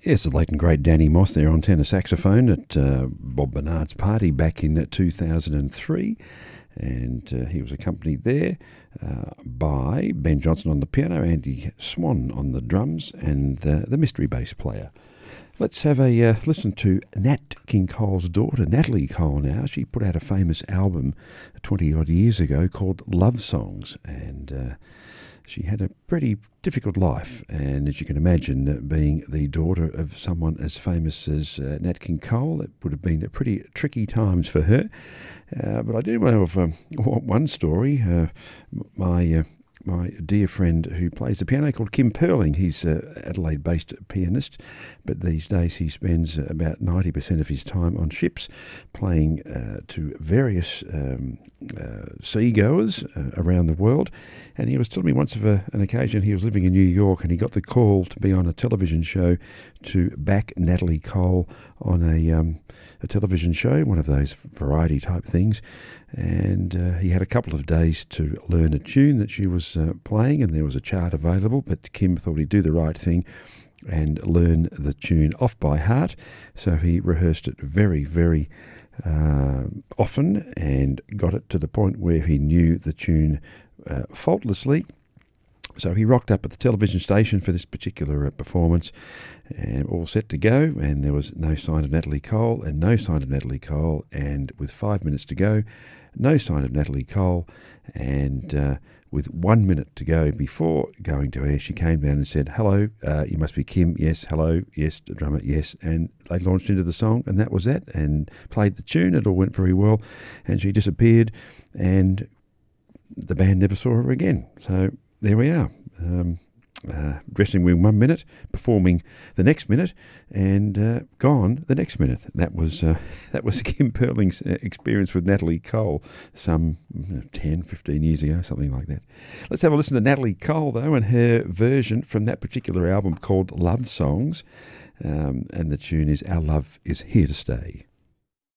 Yes, the late and great Danny Moss there on tenor saxophone at Bob Bernard's party back in 2003. And he was accompanied there by Ben Johnson on the piano, Andy Swan on the drums, and the mystery bass player. Let's have a listen to Nat King Cole's daughter, Natalie Cole now. She put out a famous album 20-odd years ago called Love Songs, and she had a pretty difficult life, and as you can imagine, being the daughter of someone as famous as Nat King Cole, it would have been pretty tricky times for her. But I do know of one story. My dear friend who plays the piano called Kim Perling. He's an Adelaide-based pianist, but these days he spends about 90% of his time on ships playing to various seagoers around the world. And he was telling me once of an occasion he was living in New York and he got the call to be on a television show to back Natalie Cole on a television show, one of those variety type things. And he had a couple of days to learn a tune that she was playing, and there was a chart available, but Kim thought he'd do the right thing and learn the tune off by heart. So he rehearsed it very, very often and got it to the point where he knew the tune faultlessly. So he rocked up at the television station for this particular performance, and all set to go, and there was no sign of Natalie Cole, and no sign of Natalie Cole, and with 5 minutes to go, no sign of Natalie Cole, and with 1 minute to go before going to air, she came down and said, "Hello, you must be Kim." "Yes." "Hello." "Yes." The drummer. "Yes." And they launched into the song, and that was that, and played the tune. It all went very well, and she disappeared, and the band never saw her again. So there we are. Dressing room 1 minute, performing the next minute, and gone the next minute. That was Kim Perling's experience with Natalie Cole some 10, 15 years ago, something like that. Let's have a listen to Natalie Cole, though, and her version from that particular album called Love Songs, and the tune is Our Love Is Here to Stay.